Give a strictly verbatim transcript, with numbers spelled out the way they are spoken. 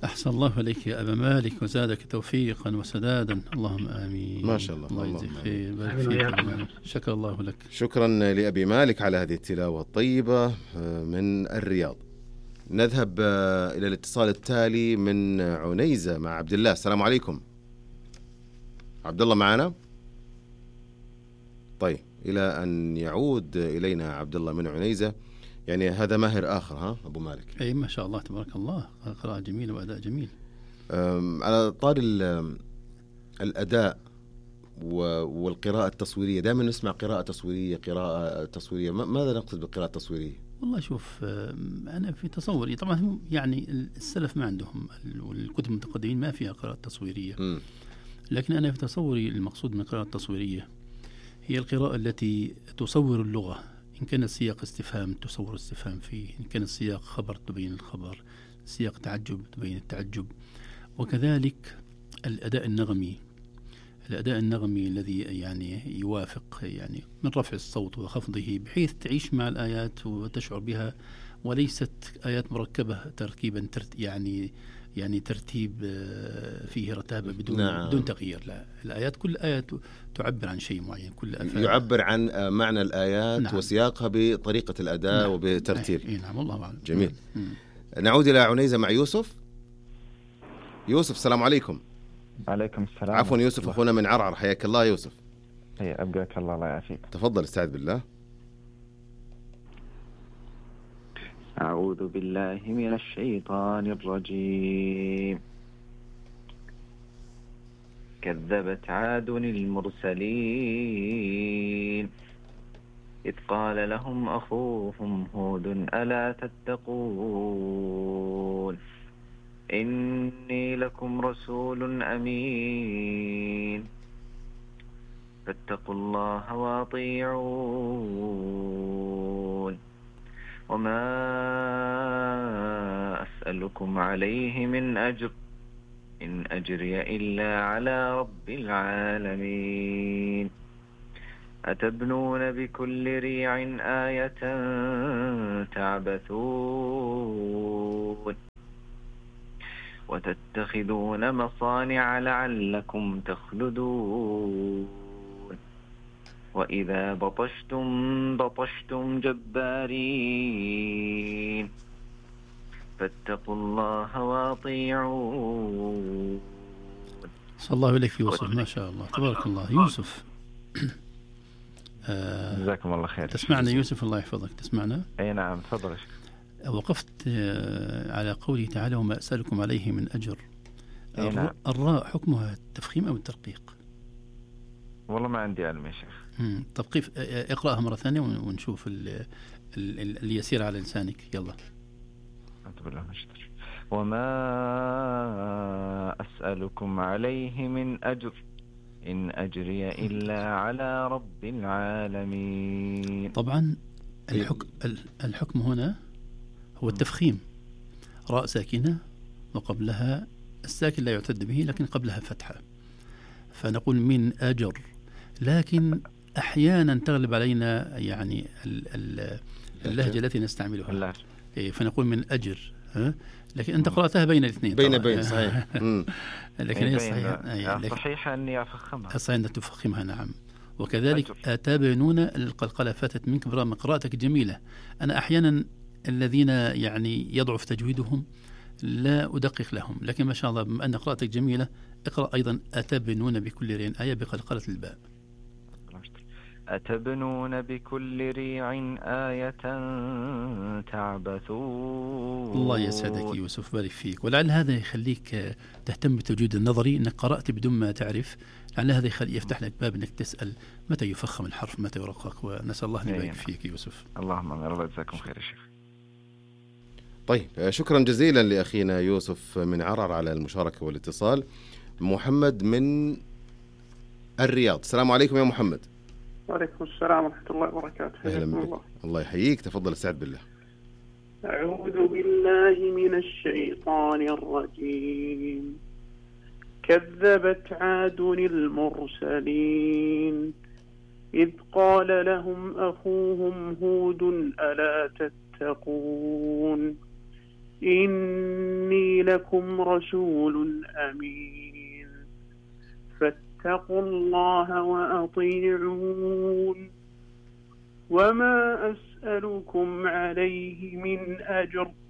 أحسن الله إليك يا أبا مالك وزادك توفيقا وسدادا، اللهم آمين. ما شاء الله. الله يجزيك خير، بارك فيك. شكر الله لك. شكرا لأبي مالك على هذه التلاوة الطيبة من الرياض. نذهب إلى الاتصال التالي من عنيزة مع عبد الله. السلام عليكم. عبد الله معنا؟ طيب، إلى أن يعود إلينا عبد الله من عنيزة، يعني هذا ماهر آخر ها أبو مالك. أي ما شاء الله تبارك الله، قراءة جميلة وأداء جميل. على طار الأداء والقراءة التصويرية، دائما نسمع قراءة تصويرية قراءة تصويرية، ماذا نقصد بالقراءة التصويرية؟ والله شوف، أنا في تصوري طبعا يعني السلف ما عندهم، والكتب المتقدمين ما فيها قراءة تصويرية. م. لكن أنا في تصوري المقصود من القراءة التصويرية هي القراءة التي تصور اللغة، إن كان السياق استفهام تصور استفهام فيه، إن كان السياق خبر تبين الخبر، سياق تعجب تبين التعجب. وكذلك الأداء النغمي، الأداء النغمي الذي يعني يوافق يعني من رفع الصوت وخفضه بحيث تعيش مع الآيات وتشعر بها، وليست آيات مركبة تركيبا ترت يعني يعني ترتيب فيه رتابة بدون نعم. بدون تغيير. لا، الآيات كل آية تعبر عن شيء معين، كل يعبر عن معنى الآيات نعم. وسياقها بطريقة الأداء نعم. وبترتيب. إيه نعم، والله أعلم. جميل. مم. نعود إلى عنيزة مع يوسف. يوسف السلام عليكم. عليكم السلام. عفوا يوسف أخونا من عرعر، حياك الله يوسف. هي أبقاك الله، الله يعافيك. تفضل استعذ بالله. أعوذ بالله من الشيطان الرجيم. كذبت عاد المرسلين إذ قال لهم أخوهم هود ألا تتقون إني لكم رسول أمين فاتقوا الله وأطيعون وما أسألكم عليه من أجر إن أجري إلا على رب العالمين أتبنون بكل ريع آية تعبثون وتتخذون مصانع لعلكم تخلدون وإذا بطشتم بطشتم جبارين فاتقوا الله وأطيعون. صلى الله عليك يوسف، ما شاء الله تبارك الله. يوسف جزاكم الله خير. تسمعنا يوسف؟ الله يحفظك. تسمعنا؟ أي نعم، تفضل. وقفت على قوله تعالى وما أسألكم عليه من أجر. نعم. الراء حكمها التفخيم أو الترقيق؟ والله ما عندي علم يا شيخ. طب كيف؟ اقرأها مرة ثانية ونشوف اللي يسير على لسانك. يلا. وما أسألكم عليه من أجر إن أجري إلا على رب العالمين. طبعا الحكم, الحكم هنا هو التفخيم، راء ساكنة وقبلها الساكن لا يعتد به لكن قبلها فتحة، فنقول من أجر. لكن أحيانا تغلب علينا يعني اللهجة التي نستعملها، فنقول من أجر، ها؟ لكن أنت قرأتها بين الاثنين. بين بين صحيح. لكن هي صحيح. صحيح أني أفخمها. صحيح أن تفخمها، نعم. وكذلك أتبنون القلقلة فاتت منك برغم قراءتك جميلة. أنا أحيانا الذين يعني يضعف تجويدهم لا أدقق لهم، لكن ما شاء الله بما أن قراءتك جميلة اقرأ أيضا أتبنون بكل ريع آية بقلقلة الباء. أتبنون بكل ريع آية تعبثون. الله يسعدك يوسف، بارك فيك. ولعل هذا يخليك تهتم بالتوجيه النظري، أنك قرأت بدون ما تعرف. لعل هذا يخلي يفتح لك باب أنك تسأل متى يفخم الحرف متى يرقق، ونسأل الله أن يبارك فيك يوسف. اللهم آمين. الله يجزاكم خير يا شيخ. طيب، شكرا جزيلا لأخينا يوسف من عرعر على المشاركة والاتصال. محمد من الرياض. السلام عليكم يا محمد. وعليكم السلام ورحمة الله وبركاته. أهلا بك. الله. الله يحييك. تفضل استعد بالله. أعوذ بالله من الشيطان الرجيم. كذبت عاد المرسلين إذ قال لهم أخوهم هود ألا تتقون إني لكم رسول أمين فاتقوا الله وأطيعون وما أسألكم عليه من أجر